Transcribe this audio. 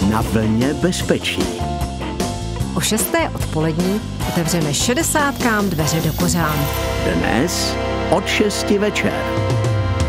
Na vlně bezpečí. O 6. odpolední otevřeme 60kám dveře do kořán. Dnes od 6 večer.